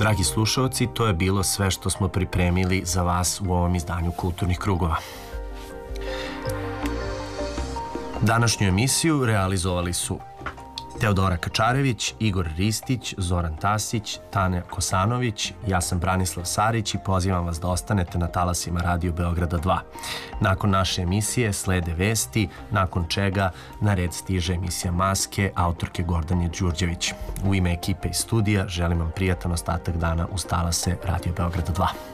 Dragi slušalci, to je bilo sve što smo pripremili za vas u ovom izdanju Kulturnih krugova. Današnju emisiju realizovali su Teodora Kačarević, Igor Ristić, Zoran Tasić, Tanja Kosanović, ja sam Branislav Sarić i pozivam vas da ostanete na talasima Radio Beograda 2. Nakon naše emisije slede vesti, nakon čega na red stiže emisija Maske, autorke Gordane Đurđević. U ime ekipe i studija želim vam prijatan ostatak dana uz talase Radio Beograda 2.